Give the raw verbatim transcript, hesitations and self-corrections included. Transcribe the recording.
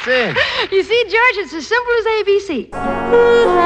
sing. You see, George, it's as simple as A B C.